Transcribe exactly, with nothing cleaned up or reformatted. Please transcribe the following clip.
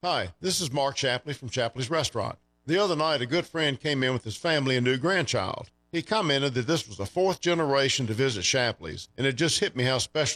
Hi, this is Mark Shapley from Shapley's Restaurant. The other night, a good friend came in with his family and new grandchild. He commented that this was the fourth generation to visit Shapley's, and it just hit me how special